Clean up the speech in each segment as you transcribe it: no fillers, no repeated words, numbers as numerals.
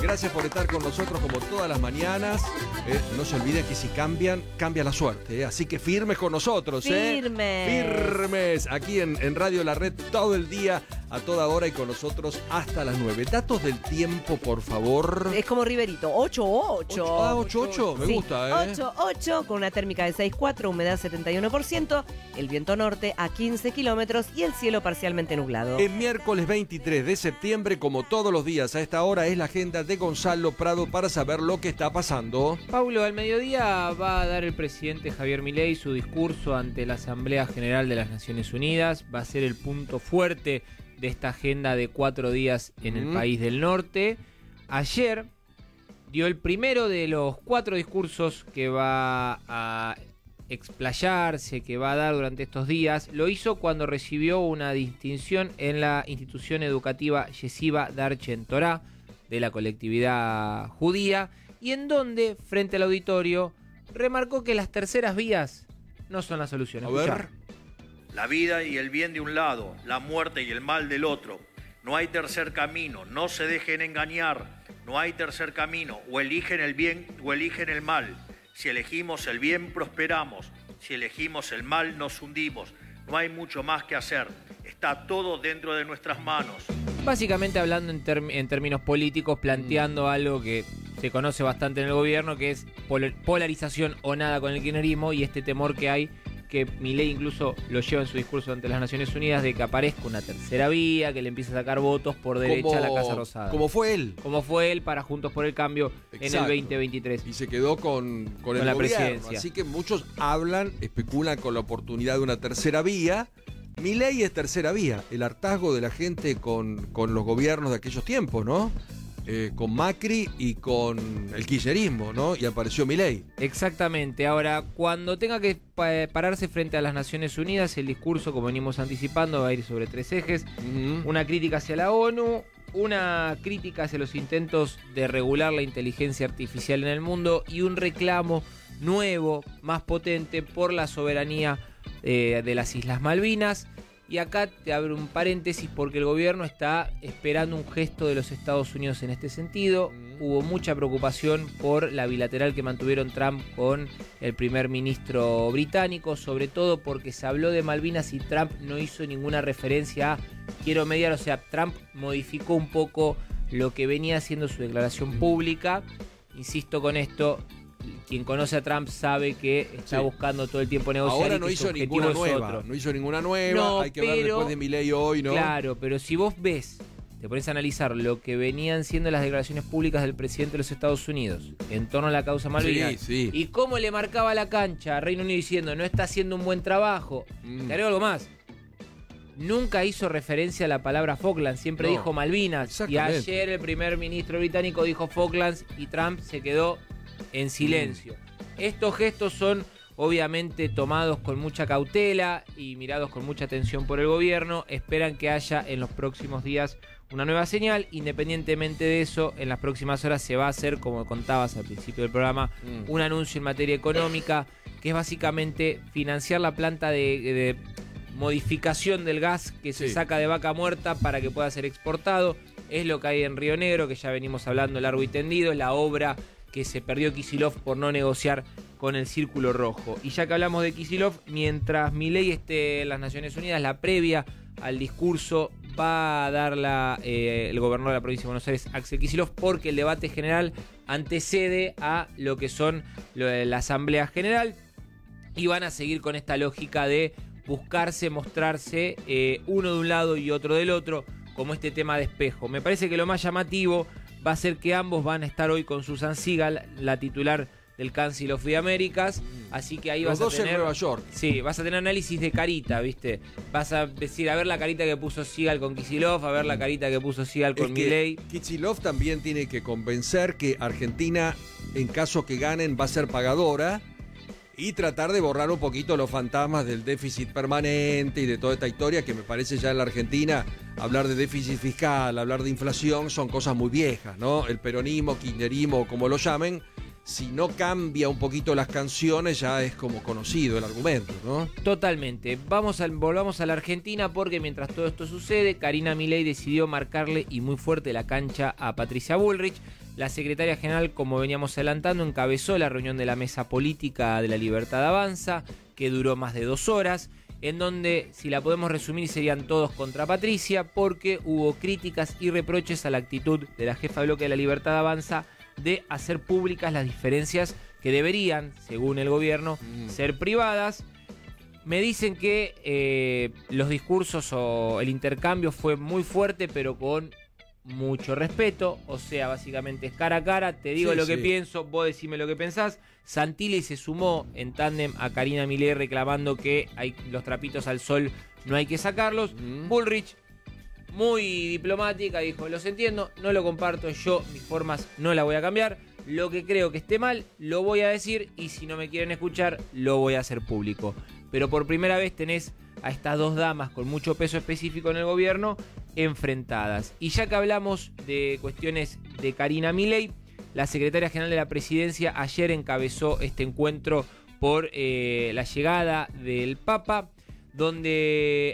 Gracias por estar con nosotros como todas las mañanas. No se olviden que si cambian, cambia la suerte. Así que firmes con nosotros. Firmes. Aquí en Radio La Red todo el día, a toda hora y con nosotros hasta las 9. Datos del tiempo, por favor. Es como Riverito, 8-8. 8-8, me gusta, 8-8, con una térmica de 6,4, humedad 71%, el viento norte a 15 kilómetros y el cielo parcialmente nublado. El miércoles 23 de septiembre, como todos los días a esta hora, es la agenda de Gonzalo Prado para saber lo que está pasando. Paulo, al mediodía va a dar el presidente Javier Milei su discurso ante la Asamblea General de las Naciones Unidas. Va a ser el punto fuerte de esta agenda de 4 días en el país del norte. Ayer dio el primero de los 4 discursos que va a explayarse, que va a dar durante estos días. Lo hizo cuando recibió una distinción en la institución educativa Yeshiva Darchen Torah de la colectividad judía, y en donde, frente al auditorio, remarcó que las terceras vías no son la solución. A ver. La vida y el bien de un lado, la muerte y el mal del otro. No hay tercer camino, no se dejen engañar. No hay tercer camino, o eligen el bien o eligen el mal. Si elegimos el bien, prosperamos. Si elegimos el mal, nos hundimos. No hay mucho más que hacer. Está todo dentro de nuestras manos. Básicamente hablando en términos políticos, planteando algo que se conoce bastante en el gobierno, que es polarización o nada con el kirchnerismo, y este temor que hay, que Milei incluso lo lleva en su discurso ante las Naciones Unidas, de que aparezca una tercera vía, que le empiece a sacar votos por derecha a la Casa Rosada. Como fue él. Como fue él para Juntos por el Cambio. Exacto. En el 2023. Y se quedó con el la gobierno. Presidencia. Así que muchos especulan con la oportunidad de una tercera vía. Milei es tercera vía, el hartazgo de la gente con los gobiernos de aquellos tiempos, ¿no? Con Macri y con el kirchnerismo, ¿no? Y apareció Milei. Exactamente. Ahora, cuando tenga que pararse frente a las Naciones Unidas, el discurso, como venimos anticipando, va a ir sobre 3 ejes. Una crítica hacia la ONU, una crítica hacia los intentos de regular la inteligencia artificial en el mundo y un reclamo nuevo, más potente, por la soberanía de las Islas Malvinas. Y acá te abro un paréntesis porque el gobierno está esperando un gesto de los Estados Unidos en este sentido. Hubo mucha preocupación por la bilateral que mantuvieron Trump con el primer ministro británico, sobre todo porque se habló de Malvinas y Trump no hizo ninguna referencia a quiero mediar. O sea, Trump modificó un poco lo que venía haciendo su declaración pública. Insisto con esto, quien conoce a Trump sabe que está buscando todo el tiempo negociar. Ahora no hizo ninguna nueva. No hizo ninguna nueva. Hay que ver después de Milei hoy, ¿no? Claro, pero si vos ves, te pones a analizar lo que venían siendo las declaraciones públicas del presidente de los Estados Unidos en torno a la causa Malvinas, y cómo le marcaba la cancha a Reino Unido diciendo no está haciendo un buen trabajo. Te agrego algo más. Nunca hizo referencia a la palabra Falklands, siempre dijo Malvinas. Y ayer el primer ministro británico dijo Falklands y Trump se quedó en silencio. Estos gestos son obviamente tomados con mucha cautela y mirados con mucha atención por el gobierno. Esperan que haya en los próximos días una nueva señal. Independientemente de eso, en las próximas horas se va a hacer, como contabas al principio del programa, un anuncio en materia económica, que es básicamente financiar la planta de modificación del gas que se saca de Vaca Muerta para que pueda ser exportado. Es lo que hay en Río Negro, que ya venimos hablando largo y tendido, la obra que se perdió Kicillof por no negociar con el Círculo Rojo. Y ya que hablamos de Kicillof, mientras Milei esté en las Naciones Unidas, la previa al discurso va a dar el gobernador de la provincia de Buenos Aires, Axel Kicillof, porque el debate general antecede a lo que son la Asamblea General, y van a seguir con esta lógica de buscarse, mostrarse uno de un lado y otro del otro, como este tema de espejo. Me parece que lo más llamativo va a ser que ambos van a estar hoy con Susan Sigal, la titular del Council of the Americas, así que ahí los vas a dos tener... en Nueva York. Sí, vas a tener análisis de carita, ¿viste? Vas a decir, a ver la carita que puso Sigal con Kicillof, a ver la carita que puso Sigal con Milei. Kicillof también tiene que convencer que Argentina, en caso que ganen, va a ser pagadora, y tratar de borrar un poquito los fantasmas del déficit permanente y de toda esta historia, que me parece ya en la Argentina hablar de déficit fiscal, hablar de inflación, son cosas muy viejas, ¿no? El peronismo, kirchnerismo, como lo llamen, si no cambia un poquito las canciones, ya es como conocido el argumento, ¿no? Totalmente. Volvamos a la Argentina, porque mientras todo esto sucede, Karina Milei decidió marcarle y muy fuerte la cancha a Patricia Bullrich. La secretaria general, como veníamos adelantando, encabezó la reunión de la Mesa Política de la Libertad Avanza, que duró más de 2 horas, en donde, si la podemos resumir, serían todos contra Patricia, porque hubo críticas y reproches a la actitud de la jefa de bloque de la Libertad Avanza de hacer públicas las diferencias que deberían, según el gobierno, ser privadas. Me dicen que los discursos o el intercambio fue muy fuerte, pero con mucho respeto, o sea, básicamente es cara a cara, te digo lo que pienso, vos decime lo que pensás. Santilli se sumó en tándem a Karina Milei reclamando que los trapitos al sol no hay que sacarlos. Bullrich, muy diplomática, dijo, los entiendo, no lo comparto, yo mis formas no la voy a cambiar, lo que creo que esté mal lo voy a decir y si no me quieren escuchar lo voy a hacer público. Pero por primera vez tenés a estas dos damas con mucho peso específico en el gobierno enfrentadas. Y ya que hablamos de cuestiones de Karina Milei, la secretaria general de la presidencia ayer encabezó este encuentro por la llegada del Papa, donde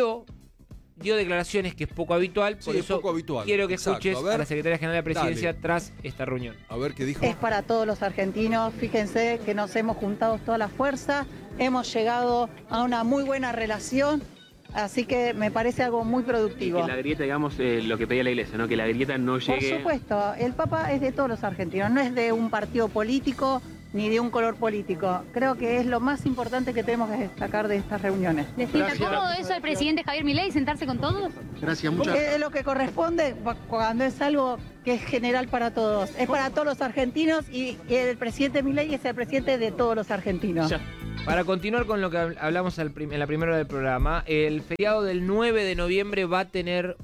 dio declaraciones que es poco habitual, por eso quiero que escuches a la secretaria general de la presidencia tras esta reunión. A ver qué dijo. Es para todos los argentinos, fíjense que nos hemos juntado toda la fuerza, hemos llegado a una muy buena relación, así que me parece algo muy productivo. Y que la grieta, digamos, lo que pedía la iglesia, ¿no? Que la grieta no llegue... Por supuesto, el Papa es de todos los argentinos, no es de un partido político ni de un color político. Creo que es lo más importante que tenemos que destacar de estas reuniones. ¿Le sienta cómodo eso al presidente Javier Milei, sentarse con todos? Gracias, muchas gracias. Es lo que corresponde cuando es algo que es general para todos. Es para todos los argentinos y el presidente Milei es el presidente de todos los argentinos. Ya. Para continuar con lo que hablamos en la primera hora del programa, el feriado del 9 de noviembre va a tener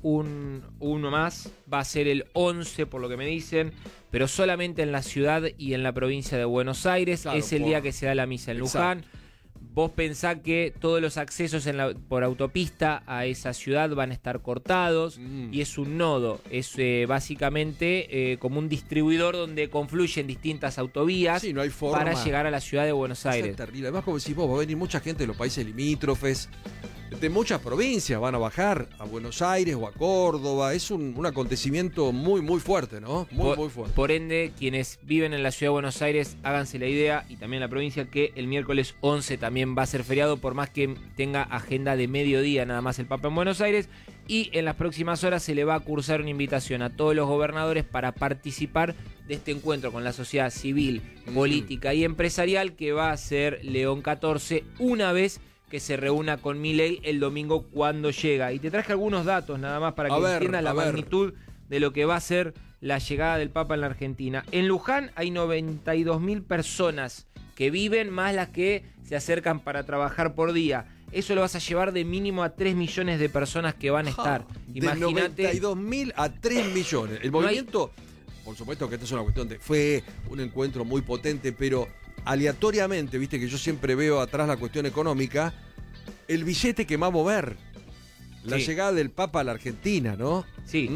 uno más, va a ser el 11 por lo que me dicen, pero solamente en la ciudad y en la provincia de Buenos Aires. Claro, es el día que se da la misa en Luján. Vos pensás que todos los accesos por autopista a esa ciudad van a estar cortados y es un nodo, es básicamente como un distribuidor donde confluyen distintas autovías no hay forma para llegar a la ciudad de Buenos Aires. Es terrible. Además, como decís vos, va a venir mucha gente de los países limítrofes, de muchas provincias van a bajar a Buenos Aires o a Córdoba. Es un acontecimiento muy, muy fuerte, ¿no? Muy fuerte. Por ende, quienes viven en la ciudad de Buenos Aires, háganse la idea, y también la provincia, que el miércoles 11 también va a ser feriado, por más que tenga agenda de mediodía nada más el Papa en Buenos Aires. Y en las próximas horas se le va a cursar una invitación a todos los gobernadores para participar de este encuentro con la sociedad civil, política y empresarial que va a ser León XIV una vez que se reúna con Milei el domingo cuando llega. Y te traje algunos datos nada más para que entiendas la magnitud de lo que va a ser la llegada del Papa en la Argentina. En Luján hay 92.000 personas que viven, más las que se acercan para trabajar por día. Eso lo vas a llevar de mínimo a 3 millones de personas que van a estar. Imagínate. De 92.000 a 3 millones. El movimiento, por supuesto que esta es una cuestión fue un encuentro muy potente, pero aleatoriamente, viste que yo siempre veo atrás la cuestión económica, el billete que va a mover la llegada del Papa a la Argentina, ¿no? Sí,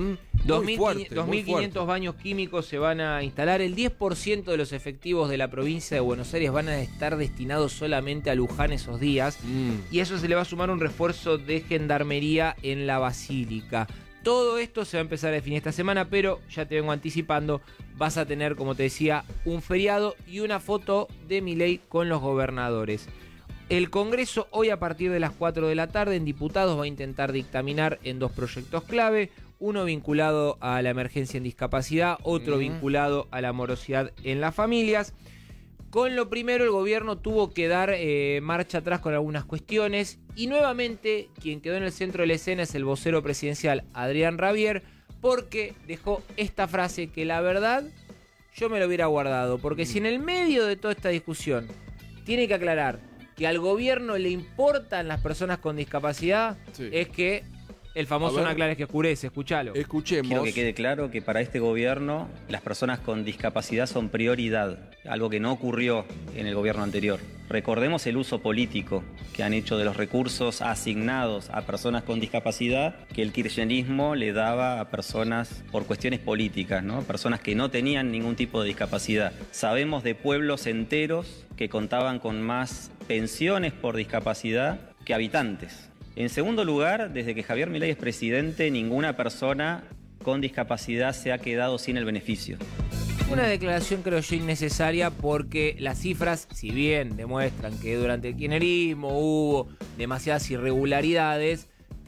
2.500 baños químicos se van a instalar, el 10% de los efectivos de la provincia de Buenos Aires van a estar destinados solamente a Luján esos días, y eso se le va a sumar un refuerzo de gendarmería en la Basílica. Todo esto se va a empezar a definir esta semana, pero ya te vengo anticipando, vas a tener, como te decía, un feriado y una foto de Milei con los gobernadores. El Congreso hoy a partir de las 4 de la tarde en diputados va a intentar dictaminar en 2 proyectos clave, uno vinculado a la emergencia en discapacidad, otro vinculado a la morosidad en las familias. Con lo primero el gobierno tuvo que dar marcha atrás con algunas cuestiones y nuevamente quien quedó en el centro de la escena es el vocero presidencial Adrián Rabier, porque dejó esta frase que la verdad yo me lo hubiera guardado, porque si en el medio de toda esta discusión tiene que aclarar que al gobierno le importan las personas con discapacidad, es que el famoso no aclares que oscurece. Escuchalo. Escuchemos. Quiero que quede claro que para este gobierno las personas con discapacidad son prioridad, algo que no ocurrió en el gobierno anterior. Recordemos el uso político que han hecho de los recursos asignados a personas con discapacidad que el kirchnerismo le daba a personas por cuestiones políticas, ¿no? Personas que no tenían ningún tipo de discapacidad. Sabemos de pueblos enteros que contaban con más pensiones por discapacidad que habitantes. En segundo lugar, desde que Javier Milei es presidente, ninguna persona con discapacidad se ha quedado sin el beneficio. Una declaración, creo yo, innecesaria, porque las cifras, si bien demuestran que durante el kirchnerismo hubo demasiadas irregularidades,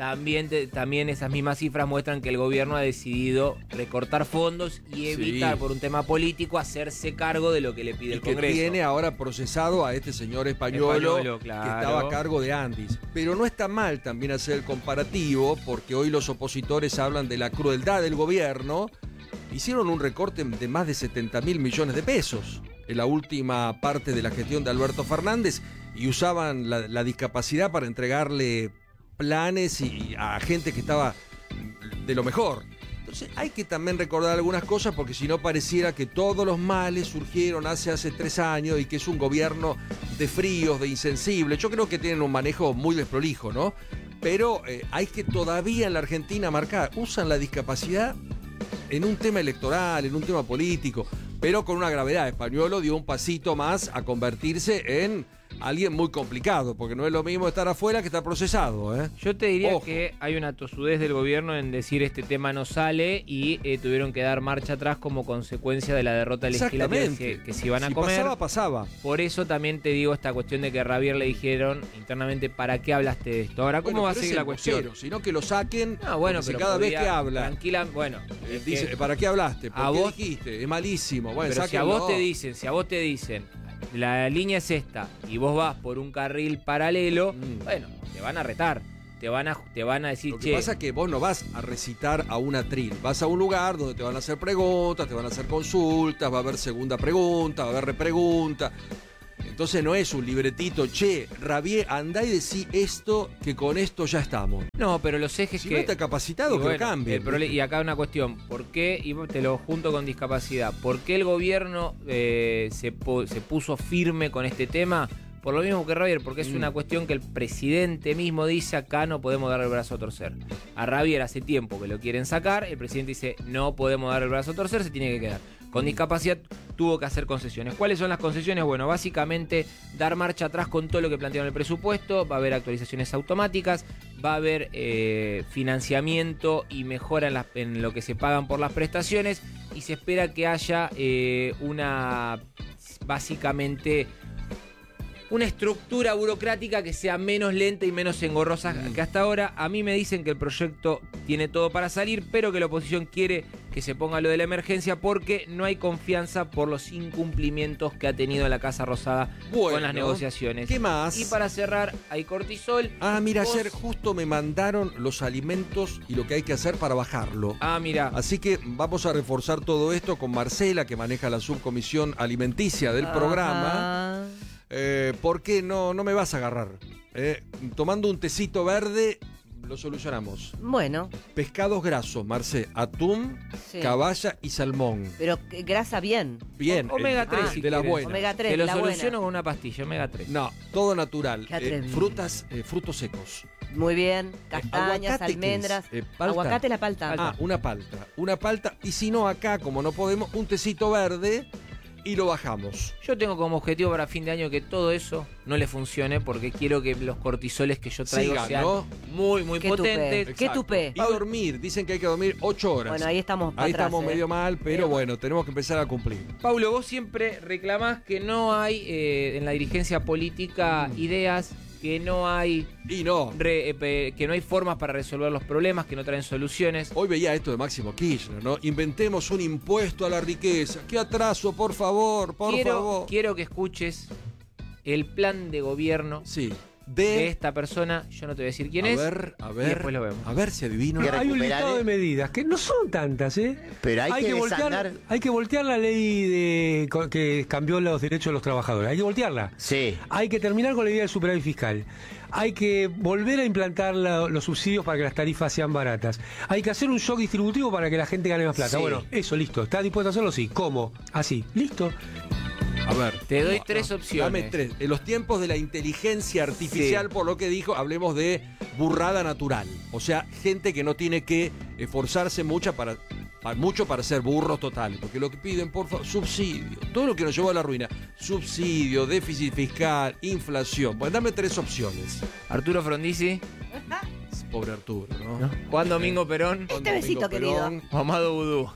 también esas mismas cifras muestran que el gobierno ha decidido recortar fondos y evitar, por un tema político, hacerse cargo de lo que le pide el Congreso. Que tiene ahora procesado a este señor Españolo, claro, que estaba a cargo de Andis. Pero no está mal también hacer el comparativo, porque hoy los opositores hablan de la crueldad del gobierno. Hicieron un recorte de más de 70.000 millones de pesos en la última parte de la gestión de Alberto Fernández y usaban la discapacidad para entregarle planes y a gente que estaba de lo mejor. Entonces hay que también recordar algunas cosas, porque si no pareciera que todos los males surgieron hace 3 años y que es un gobierno de fríos, de insensibles. Yo creo que tienen un manejo muy desprolijo, ¿no? Pero hay que todavía en la Argentina marcar, usan la discapacidad en un tema electoral, en un tema político, pero con una gravedad. Españolo dio un pasito más a convertirse en alguien muy complicado, porque no es lo mismo estar afuera que estar procesado, ¿eh? Yo te diría que hay una tosudez del gobierno en decir este tema no sale y tuvieron que dar marcha atrás como consecuencia de la derrota legislativa que se iban a comer. Pasaba. Por eso también te digo esta cuestión de que a Javier le dijeron internamente, ¿para qué hablaste de esto? Ahora, ¿cómo va a seguir la cuestión? Sino que lo saquen, bueno, pero cada vez que habla. Tranquila, bueno. Dice, ¿para qué hablaste? ¿Por qué dijiste? Es malísimo. Bueno, pero si a vos te dicen, la línea es esta y vos vas por un carril paralelo, bueno, te van a retar, te van a decir, Lo que pasa es que vos no vas a recitar a un atril, vas a un lugar donde te van a hacer preguntas, te van a hacer consultas, va a haber segunda pregunta, va a haber repregunta. Entonces no es un libretito, Rabier, andá y decí esto, que con esto ya estamos. No, pero los ejes si no está capacitado, que lo cambie. Y acá una cuestión, ¿por qué, y te lo junto con discapacidad, por qué el gobierno se puso firme con este tema? Por lo mismo que Javier, porque es una cuestión que el presidente mismo dice, acá no podemos dar el brazo a torcer. A Javier hace tiempo que lo quieren sacar, el presidente dice, no podemos dar el brazo a torcer, se tiene que quedar. Con discapacidad tuvo que hacer concesiones. ¿Cuáles son las concesiones? Bueno, básicamente dar marcha atrás con todo lo que plantearon en el presupuesto, va a haber actualizaciones automáticas, va a haber financiamiento y mejora en lo que se pagan por las prestaciones, y se espera que haya básicamente una estructura burocrática que sea menos lenta y menos engorrosa que hasta ahora. A mí me dicen que el proyecto tiene todo para salir, pero que la oposición quiere que se ponga lo de la emergencia porque no hay confianza por los incumplimientos que ha tenido la Casa Rosada con las negociaciones. ¿Qué más? Y para cerrar, hay cortisol. Mira, ayer justo me mandaron los alimentos y lo que hay que hacer para bajarlo. Mira. Así que vamos a reforzar todo esto con Marcela, que maneja la subcomisión alimenticia del programa. Porque no me vas a agarrar. Tomando un tecito verde lo solucionamos. Bueno. Pescados grasos, Marcé, atún, caballa y salmón. Pero grasa bien. Bien. Omega 3, de las buenas. Omega 3, te lo soluciono con una pastilla, omega 3. No, todo natural. Frutos secos. Muy bien. Castañas, almendras. Aguacate, la palta. Una palta. Y si no, acá, como no podemos, un tecito verde y lo bajamos. Yo tengo como objetivo para fin de año que todo eso no le funcione, porque quiero que los cortisoles que yo traigo sean muy, muy potentes. ¿Qué tupé? Y dormir, dicen que hay que dormir 8 horas. Bueno, ahí estamos medio mal, pero bueno, tenemos que empezar a cumplir. Paulo, vos siempre reclamás que no hay en la dirigencia política ideas, que no hay que no hay formas para resolver los problemas, que no traen soluciones. Hoy veía esto de Máximo Kirchner, ¿no? Inventemos un impuesto a la riqueza. ¡Qué atraso, por favor, por favor! Quiero que escuches el plan de gobierno de esta persona. Yo no te voy a decir quién es. A ver. Y después lo vemos. A ver si adivino. Hay un listado de medidas que no son tantas, Pero hay que voltear la ley que cambió los derechos de los trabajadores. Hay que voltearla. Sí. Hay que terminar con la idea del superávit fiscal. Hay que volver a implantar los subsidios para que las tarifas sean baratas. Hay que hacer un shock distributivo para que la gente gane más plata. Bueno, eso, listo. ¿Estás dispuesto a hacerlo? Sí. ¿Cómo? Así. Listo. A ver, te doy 3 opciones. Dame 3. En los tiempos de la inteligencia artificial, por lo que dijo, hablemos de burrada natural. O sea, gente que no tiene que esforzarse mucho para ser burros totales. Porque lo que piden, por favor, subsidio. Todo lo que nos llevó a la ruina. Subsidio, déficit fiscal, inflación. Bueno, dame 3 opciones. Arturo Frondizi. pobre Arturo, ¿no? Juan Domingo Perón. Este besito, querido. Amado Vudú.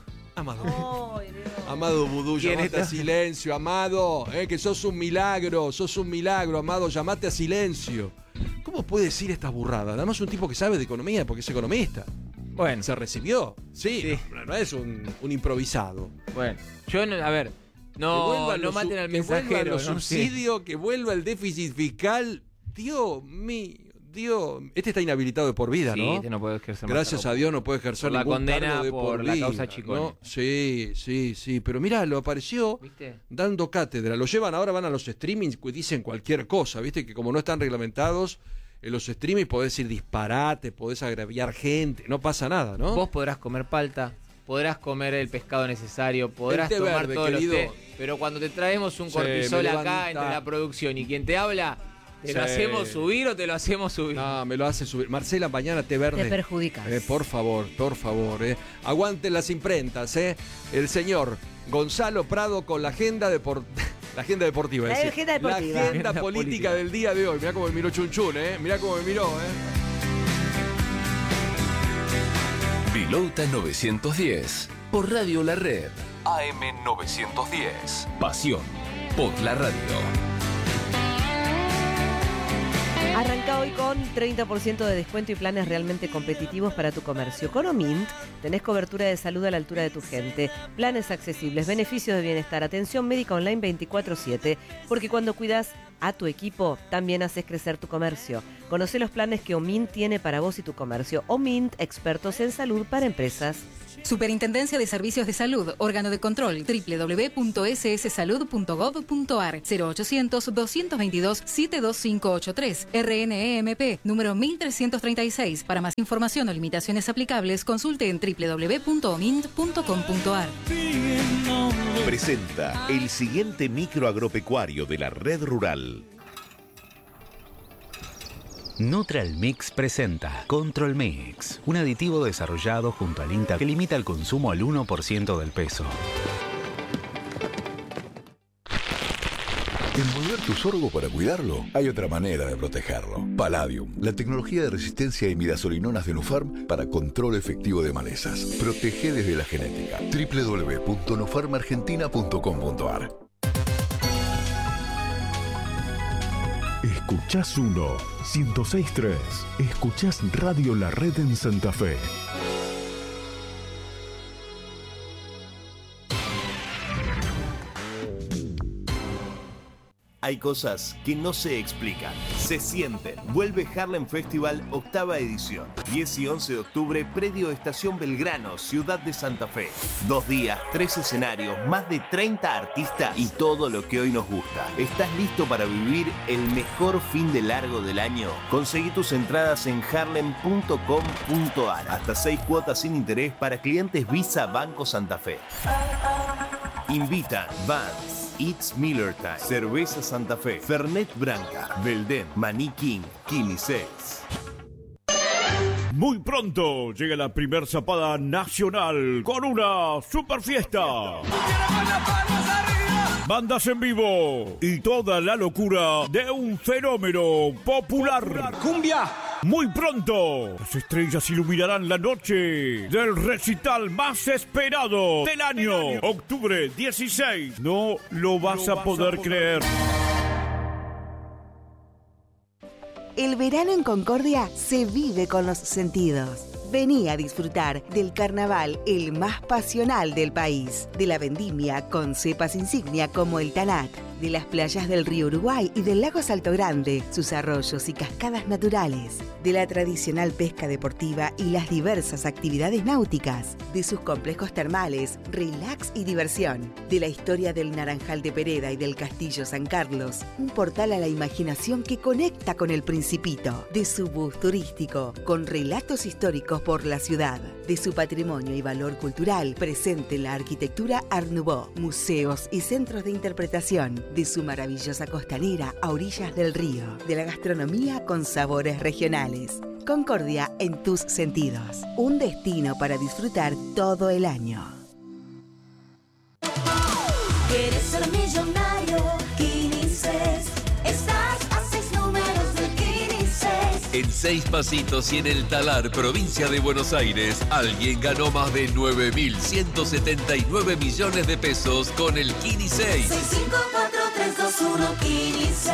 Amado Vudú, llamate a silencio, Amado, que sos un milagro, Amado, llamate a silencio. ¿Cómo puede decir estas burradas? Además un tipo que sabe de economía porque es economista. Bueno. Se recibió, sí. No es un improvisado. Bueno, yo, a ver, no maten al mensajero. Que vuelvan los subsidios, que vuelva el déficit fiscal. Dios mío. Este está inhabilitado de por vida, ¿no? Sí, este no puede ejercer. Gracias a Dios no puede ejercer ningún cargo de por vida. La causa Chicone. ¿No? Sí. Pero mirá, lo apareció dando cátedra. Lo llevan ahora, van a los streamings, dicen cualquier cosa, ¿viste? Que como no están reglamentados, en los streamings podés decir disparate, podés agraviar gente, no pasa nada, ¿no? Vos podrás comer palta, podrás comer el pescado necesario, podrás tomar verde, todos querido. los té, pero cuando te traemos un cortisol acá entre la producción y quien te habla... ¿Te lo hacemos subir o te lo hacemos subir? No, me lo hace subir. Marcela, mañana té verde. Te perjudicas. Por favor. Aguanten las imprentas, El señor Gonzalo Prado con la agenda deportiva. La agenda deportiva. La agenda política del día de hoy. Mirá cómo me miró Chunchun, Mirá cómo me miró, Pilota 910. Por Radio La Red. AM 910. Pasión por la radio. Arranca hoy con 30% de descuento y planes realmente competitivos para tu comercio. Con Omint tenés cobertura de salud a la altura de tu gente, planes accesibles, beneficios de bienestar, atención médica online 24/7, porque cuando cuidas a tu equipo, también haces crecer tu comercio. Conoce los planes que Omint tiene para vos y tu comercio. Omint, expertos en salud para empresas. Superintendencia de Servicios de Salud, órgano de control, www.sssalud.gov.ar, 0800-222-72583, RNEMP, número 1336. Para más información o limitaciones aplicables, consulte en www.omint.com.ar. Presenta el siguiente micro agropecuario de la red rural. Neutral Mix presenta Control Mix, un aditivo desarrollado junto al INTA que limita el consumo al 1% del peso. Envolver tu sorgo para cuidarlo, hay otra manera de protegerlo. Palladium, la tecnología de resistencia a imidazolinonas de Nufarm para control efectivo de malezas. Protege desde la genética. www.nufarmargentina.com.ar. Escuchás 106.3. Escuchás Radio La Red en Santa Fe. Hay cosas que no se explican, se sienten. Vuelve Harlem Festival, 8ª edición. 10 y 11 de octubre, predio Estación Belgrano, Ciudad de Santa Fe. 2 días, 3 escenarios, más de 30 artistas y todo lo que hoy nos gusta. ¿Estás listo para vivir el mejor fin de largo del año? Conseguí tus entradas en harlem.com.ar. Hasta 6 cuotas sin interés para clientes Visa Banco Santa Fe. Invitan Vans, It's Miller Time, Cerveza Santa Fe, Fernet Branca, Belden, Maní King, Quilisex. Muy pronto llega la primer zapada nacional con una super fiesta. Bandas en vivo y toda la locura de un fenómeno popular. ¡Cumbia! Muy pronto, las estrellas iluminarán la noche del recital más esperado del año. Octubre 16. No lo vas a poder creer. El verano en Concordia se vive con los sentidos. Vení a disfrutar del carnaval el más pasional del país, de la vendimia con cepas insignia como el Tanat, de las playas del río Uruguay y del lago Salto Grande, sus arroyos y cascadas naturales, de la tradicional pesca deportiva y las diversas actividades náuticas, de sus complejos termales, relax y diversión, de la historia del Naranjal de Pereda y del Castillo San Carlos, un portal a la imaginación que conecta con el Principito, de su bus turístico, con relatos históricos por la ciudad, de su patrimonio y valor cultural presente en la arquitectura Art Nouveau, museos y centros de interpretación, de su maravillosa costanera a orillas del río, de la gastronomía con sabores regionales. Concordia en tus sentidos. Un destino para disfrutar todo el año. ¿Quieres ser millonario? Quinices. Estás a 6 números del Quinices. En 6 Pasitos y en El Talar, provincia de Buenos Aires, alguien ganó más de 9.179 millones de pesos con el Kini 6. 654321 Kini 6.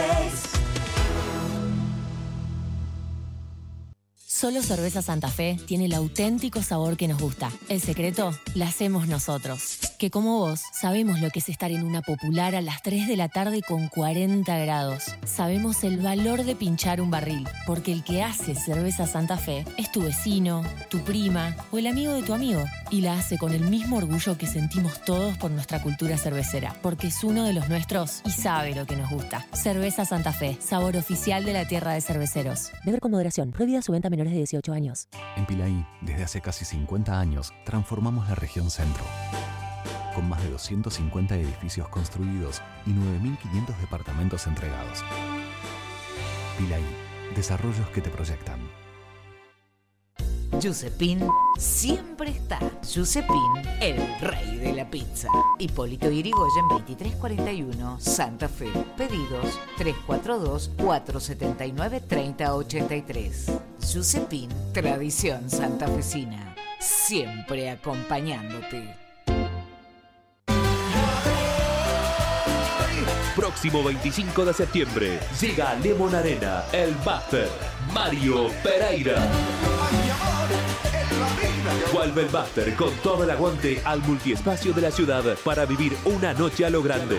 Solo Cerveza Santa Fe tiene el auténtico sabor que nos gusta. El secreto la hacemos nosotros. Que como vos, sabemos lo que es estar en una popular a las 3 de la tarde con 40 grados. Sabemos el valor de pinchar un barril, porque el que hace Cerveza Santa Fe es tu vecino, tu prima o el amigo de tu amigo. Y la hace con el mismo orgullo que sentimos todos por nuestra cultura cervecera, porque es uno de los nuestros y sabe lo que nos gusta. Cerveza Santa Fe, sabor oficial de la tierra de cerveceros. Beber con moderación. Prohibida su venta a menores de 18 años. En Pilaí, desde hace casi 50 años, transformamos la región centro. Con más de 250 edificios construidos y 9.500 departamentos entregados. Pilaí, desarrollos que te proyectan. Giuseppin siempre está. Giuseppin, el rey de la pizza. Hipólito Yrigoyen 2341, Santa Fe. Pedidos 342-479-3083. Giuseppin, tradición santafesina. Siempre acompañándote. Próximo 25 de septiembre llega a Lemon Arena el Buster Mario Pereira. Vuelve el Buster con todo el aguante al multiespacio de la ciudad para vivir una noche a lo grande.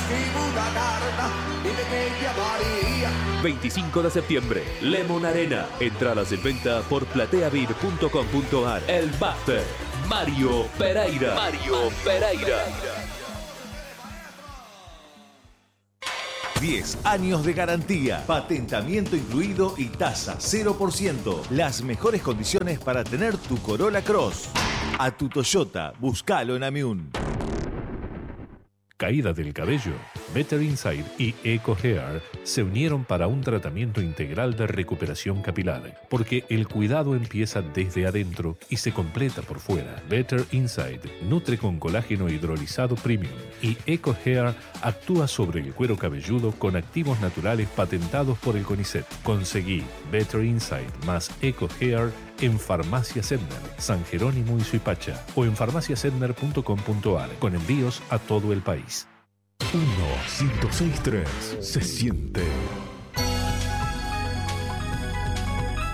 25 de septiembre, Lemon Arena. Entradas en venta por plateavid.com.ar. El Buster Mario Pereira. Mario Pereira. 10 años de garantía, patentamiento incluido y tasa 0%. Las mejores condiciones para tener tu Corolla Cross. A tu Toyota, búscalo en Amiun. Caída del cabello. Better Inside y Eco Hair se unieron para un tratamiento integral de recuperación capilar, porque el cuidado empieza desde adentro y se completa por fuera. Better Inside nutre con colágeno hidrolizado premium y Eco Hair actúa sobre el cuero cabelludo con activos naturales patentados por el CONICET. Conseguí Better Inside más Eco Hair en Farmacia Sedmer, San Jerónimo y Suipacha, o en farmaciasedmer.com.ar, con envíos a todo el país. 106.3 se siente.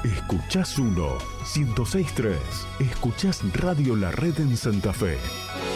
Escuchás 1, 106.3. Escuchás Radio La Red en Santa Fe.